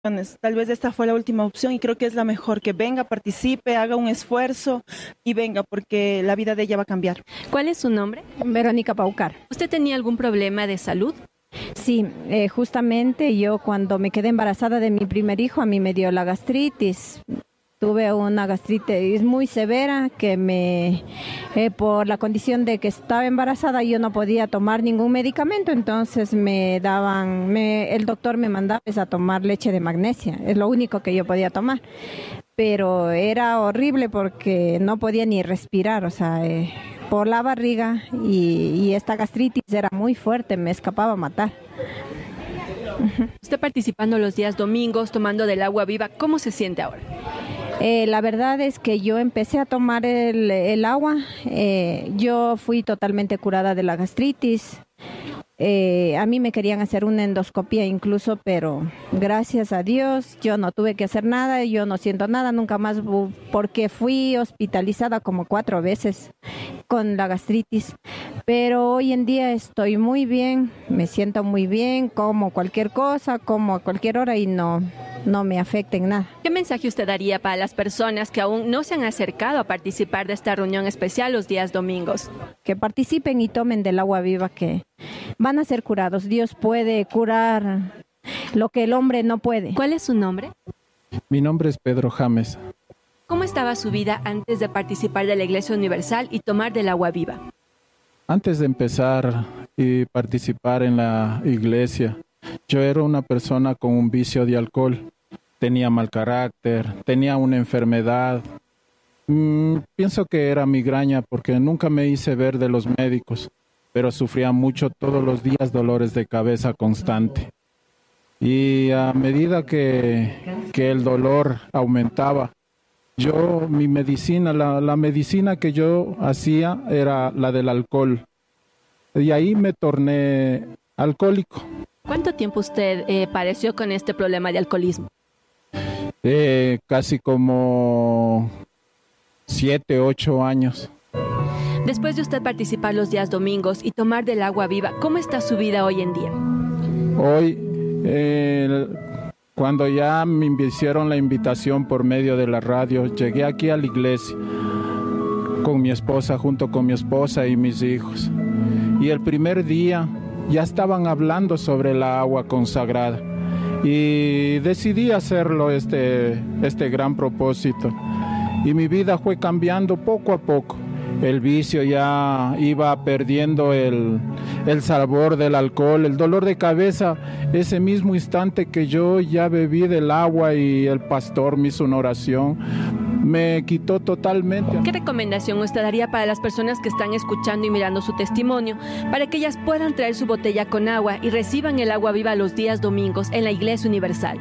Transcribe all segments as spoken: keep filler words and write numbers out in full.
opciones. Tal vez esta fue la última opción y creo que es la mejor, que venga, participe, haga un esfuerzo y venga, porque la vida de ella va a cambiar. ¿Cuál es su nombre? Verónica Paucar. ¿Usted tenía algún problema de salud? Sí, eh, justamente yo cuando me quedé embarazada de mi primer hijo, a mí me dio la gastritis. Tuve una gastritis muy severa que me, eh, por la condición de que estaba embarazada, yo no podía tomar ningún medicamento, entonces me daban, me, el doctor me mandaba a tomar leche de magnesia, es lo único que yo podía tomar, pero era horrible porque no podía ni respirar, o sea, eh, por la barriga y, y esta gastritis era muy fuerte, me escapaba a matar. Usted participando los días domingos, tomando del agua viva, ¿cómo se siente ahora? Eh, la verdad es que yo empecé a tomar el, el agua, eh, yo fui totalmente curada de la gastritis. Eh, a mí me querían hacer una endoscopia incluso, pero gracias a Dios yo no tuve que hacer nada, yo no siento nada nunca más, porque fui hospitalizada como cuatro veces con la gastritis, pero hoy en día estoy muy bien, me siento muy bien, como cualquier cosa, como a cualquier hora y no, no me afecta en nada. ¿Qué mensaje usted daría para las personas que aún no se han acercado a participar de esta reunión especial los días domingos? Que participen y tomen del agua viva, que van a ser curados. Dios puede curar lo que el hombre no puede. ¿Cuál es su nombre? Mi nombre es Pedro James. ¿Cómo estaba su vida antes de participar de la Iglesia Universal y tomar del agua viva? Antes de empezar y participar en la iglesia, yo era una persona con un vicio de alcohol. Tenía mal carácter, tenía una enfermedad. Mm, pienso que era migraña porque nunca me hice ver de los médicos, pero sufría mucho todos los días, dolores de cabeza constante. Y a medida que, que el dolor aumentaba, yo, mi medicina, la, la medicina que yo hacía era la del alcohol. Y ahí me torné alcohólico. ¿Cuánto tiempo usted eh, padeció con este problema de alcoholismo? Eh, casi como siete, ocho años. Después de usted participar los días domingos y tomar del agua viva, ¿cómo está su vida hoy en día? Hoy, eh, cuando ya me hicieron la invitación por medio de la radio, llegué aquí a la iglesia con mi esposa, junto con mi esposa y mis hijos. Y el primer día ya estaban hablando sobre la agua consagrada y decidí hacerlo este, este gran propósito. Y mi vida fue cambiando poco a poco. El vicio ya iba perdiendo el, el sabor del alcohol, el dolor de cabeza. Ese mismo instante que yo ya bebí del agua y el pastor me hizo una oración, me quitó totalmente. ¿Qué recomendación usted daría para las personas que están escuchando y mirando su testimonio, para que ellas puedan traer su botella con agua y reciban el agua viva los días domingos en la Iglesia Universal?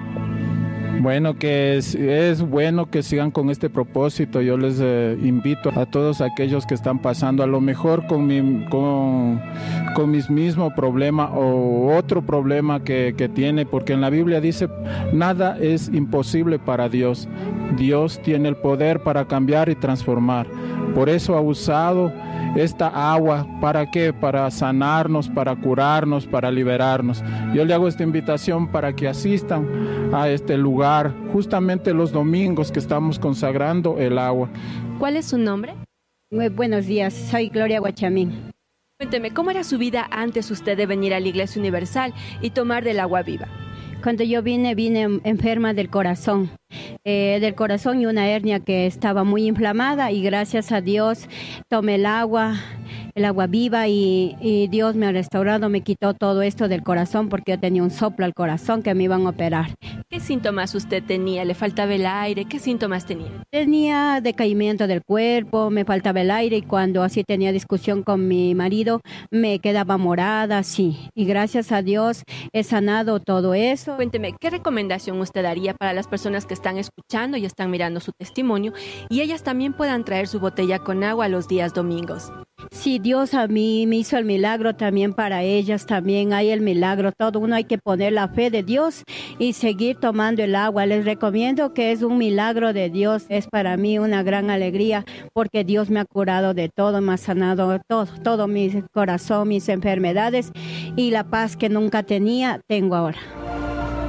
Bueno, que es, es bueno que sigan con este propósito. Yo les eh, invito a todos aquellos que están pasando a lo mejor con mi con, con mis mismos problemas o otro problema que, que tiene, porque en la Biblia dice, nada es imposible para Dios. Dios tiene el poder para cambiar y transformar. Por eso ha usado esta agua, ¿para qué? Para sanarnos, para curarnos, para liberarnos. Yo le hago esta invitación para que asistan a este lugar, justamente los domingos que estamos consagrando el agua. ¿Cuál es su nombre? Muy buenos días, soy Gloria Guachamín. Cuénteme, ¿cómo era su vida antes usted de venir a la Iglesia Universal y tomar del agua viva? Cuando yo vine, vine enferma del corazón, eh, del corazón y una hernia que estaba muy inflamada, y gracias a Dios tomé el agua, el agua viva y, y Dios me ha restaurado, me quitó todo esto del corazón porque yo tenía un soplo al corazón que me iban a operar. ¿Qué síntomas usted tenía? ¿Le faltaba el aire? ¿Qué síntomas tenía? Tenía decaimiento del cuerpo, me faltaba el aire y cuando así tenía discusión con mi marido me quedaba morada, sí. Y gracias a Dios he sanado todo eso. Cuénteme, ¿qué recomendación usted daría para las personas que están escuchando y están mirando su testimonio y ellas también puedan traer su botella con agua los días domingos? Sí, Dios a mí me hizo el milagro, también para ellas también hay el milagro. Todo uno hay que poner la fe de Dios y seguir tomando el agua. Les recomiendo que es un milagro de Dios. Es para mí una gran alegría porque Dios me ha curado de todo, me ha sanado todo, todo mi corazón, mis enfermedades y la paz que nunca tenía, tengo ahora.